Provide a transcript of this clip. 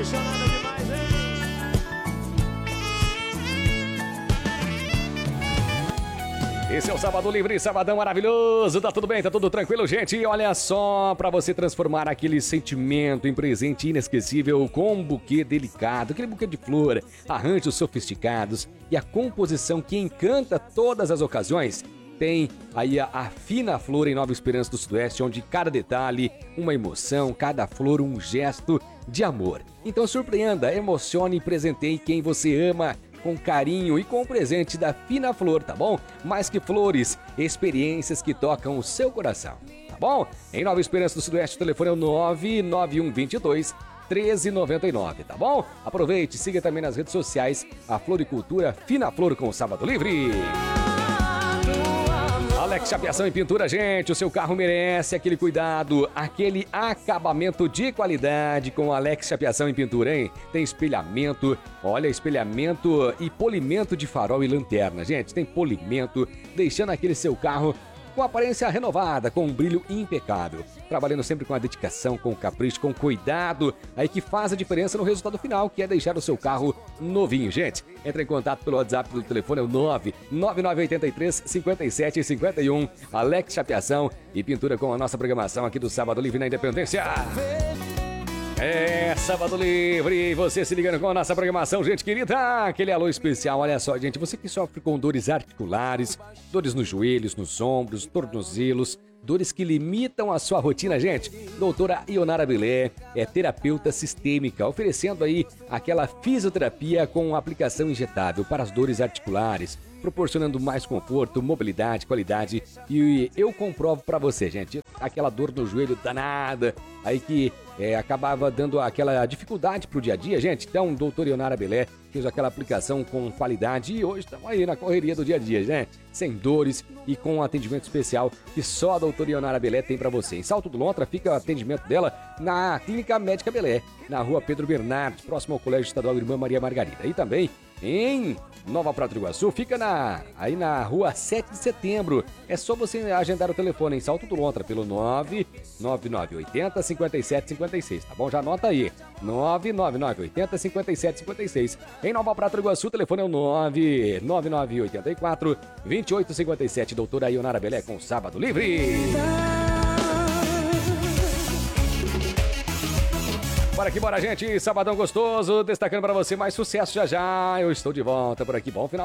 apaixonada demais, hein? Esse é o Sábado Livre, sabadão maravilhoso, tá tudo bem, tá tudo tranquilo, gente? E olha só, pra você transformar aquele sentimento em presente inesquecível com um buquê delicado, aquele buquê de flor, arranjos sofisticados e a composição que encanta todas as ocasiões, tem aí a Fina Flor em Nova Esperança do Sudoeste, onde cada detalhe, uma emoção, cada flor um gesto de amor. Então surpreenda, emocione e presenteie quem você ama, com carinho e com o presente da Fina Flor, tá bom? Mais que flores, experiências que tocam o seu coração, tá bom? Em Nova Esperança do Sudoeste, o telefone é o 99122 1399, tá bom? Aproveite, siga também nas redes sociais a Floricultura Fina Flor com o Sábado Livre. Alex Chapeação e Pintura, gente, o seu carro merece aquele cuidado, aquele acabamento de qualidade com o Alex Chapeação e Pintura, hein? Tem espelhamento, olha, espelhamento e polimento de farol e lanterna, gente, tem polimento, deixando aquele seu carro com aparência renovada, com um brilho impecável. Trabalhando sempre com a dedicação, com capricho, com cuidado, aí que faz a diferença no resultado final, que é deixar o seu carro novinho, gente. Entre em contato pelo WhatsApp do telefone, é o 99983 5751. Alex Chapeação e Pintura com a nossa programação aqui do Sábado Livre na Independência. É, Sábado Livre, você se ligando com a nossa programação, gente querida, aquele alô especial, olha só, gente, você que sofre com dores articulares, dores nos joelhos, nos ombros, tornozelos, dores que limitam a sua rotina, gente, doutora Ionara Belé é terapeuta sistêmica, oferecendo aí aquela fisioterapia com aplicação injetável para as dores articulares, proporcionando mais conforto, mobilidade, qualidade, e eu comprovo pra você, gente, aquela dor no joelho danada, aí que acabava dando aquela dificuldade pro dia a dia, gente. Então, doutor Ionara Belé fez aquela aplicação com qualidade e hoje estamos aí na correria do dia a dia, né? Sem dores e com um atendimento especial que só a doutora Ionara Belé tem pra você. Em Salto do Lontra fica o atendimento dela na Clínica Médica Belé, na rua Pedro Bernardes, próximo ao Colégio Estadual Irmã Maria Margarida. E também em Nova Prata do Iguaçu, fica aí na rua 7 de setembro. É só você agendar o telefone em Salto do Lontra pelo 99980 5756, tá bom? Já anota aí, 99980 5756. Em Nova Prata do Iguaçu, o telefone é o 99984 2857. Doutora Ionara Belé com Sábado Livre. Bora aqui, bora, gente, sabadão gostoso, destacando pra você mais sucesso já já, eu estou de volta por aqui, bom final.